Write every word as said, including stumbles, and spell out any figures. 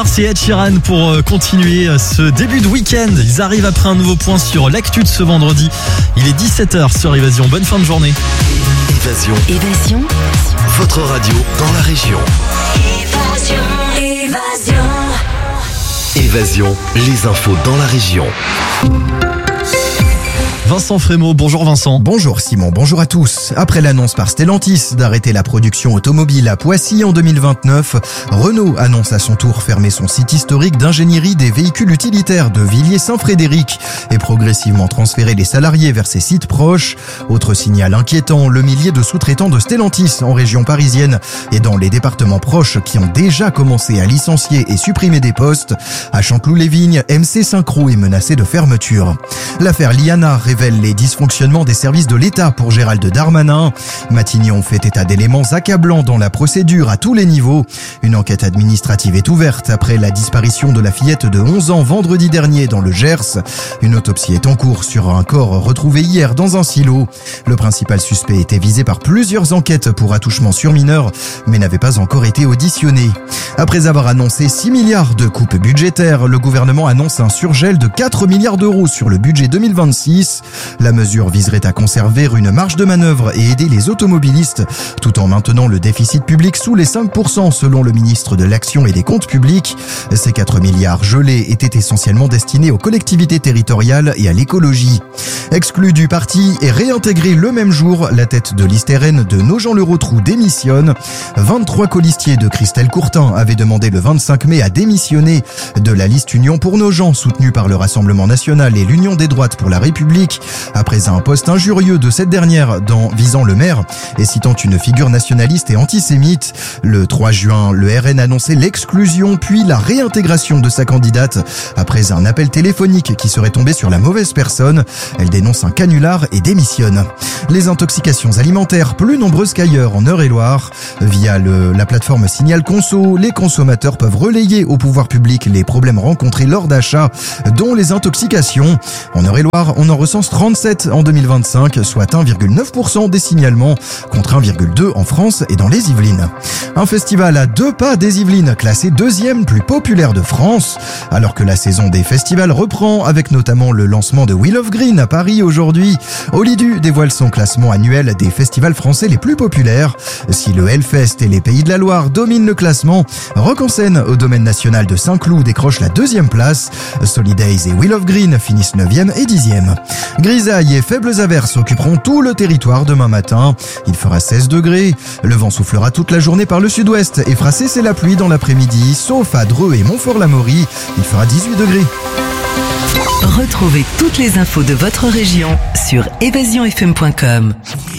C'est Ed Sheeran pour continuer ce début de week-end. Ils arrivent après un nouveau point sur l'actu de ce vendredi. Il est dix-sept heures sur Évasion. Bonne fin de journée. Évasion. Évasion. Votre radio dans la région. Évasion. Évasion. Évasion, les infos dans la région. Vincent Frémaux, bonjour Vincent. Bonjour Simon, bonjour à tous. Après l'annonce par Stellantis d'arrêter la production automobile à Poissy en deux mille vingt-neuf, Renault annonce à son tour fermer son site historique d'ingénierie des véhicules utilitaires de Villiers-Saint-Frédéric et progressivement transférer les salariés vers ses sites proches. Autre signal inquiétant, le millier de sous-traitants de Stellantis en région parisienne et dans les départements proches qui ont déjà commencé à licencier et supprimer des postes. À Chanteloup-les-Vignes, M C Synchro est menacé de fermeture. L'affaire Liana révèle les dysfonctionnements des services de l'État pour Gérald Darmanin. Matignon fait état d'éléments accablants dans la procédure à tous les niveaux. Une enquête administrative est ouverte après la disparition de la fillette de onze ans vendredi dernier dans le Gers. Une autopsie est en cours sur un corps retrouvé hier dans un silo. Le principal suspect était visé par plusieurs enquêtes pour attouchement sur mineur, mais n'avait pas encore été auditionné. Après avoir annoncé six milliards de coupes budgétaires, le gouvernement annonce un surgel de quatre milliards d'euros sur le budget deux mille vingt-six. La mesure viserait à conserver une marge de manœuvre et aider les automobilistes, tout en maintenant le déficit public sous les cinq pour cent selon le ministre de l'Action et des Comptes publics. Ces quatre milliards gelés étaient essentiellement destinés aux collectivités territoriales et à l'écologie. Exclu du parti et réintégré le même jour, la tête de liste R N de Nogent-le-Rotrou démissionne. vingt-trois colistiers de Christelle Courtin avaient demandé le vingt-cinq mai à démissionner de la liste Union pour Nogent, soutenue par le Rassemblement national et l'Union des droites pour la République, après un post injurieux de cette dernière dans visant le maire et citant une figure nationaliste et antisémite. Le trois juin, le R N annonçait l'exclusion puis la réintégration de sa candidate après un appel téléphonique qui serait tombé sur la mauvaise personne. Elle dénonce un canular et démissionne. Les intoxications alimentaires plus nombreuses qu'ailleurs en Eure-et-Loire. Via le, la plateforme Signal Conso, les consommateurs peuvent relayer au pouvoir public les problèmes rencontrés lors d'achats, dont les intoxications. En Eure-et-Loire, on en recense trente-sept en deux mille vingt-cinq, soit un virgule neuf pour cent des signalements, contre un virgule deux en France et dans les Yvelines. Un festival à deux pas des Yvelines, classé deuxième plus populaire de France, alors que la saison des festivals reprend, avec notamment le lancement de Wheel of Green à Paris aujourd'hui. Holidu dévoile son classement annuel des festivals français les plus populaires. Si le Hellfest et les Pays de la Loire dominent le classement, Rock en scène au domaine national de Saint-Cloud décroche la deuxième place. Solidays et Wheel of Green finissent neuvième et dixième. Grisailles et faibles averses occuperont tout le territoire demain matin. Il fera seize degrés. Le vent soufflera toute la journée par le sud-ouest et fera cesser la pluie dans l'après-midi, sauf à Dreux et Montfort-l'Amaury. Il fera dix-huit degrés. Retrouvez toutes les infos de votre région sur évasion f m point com.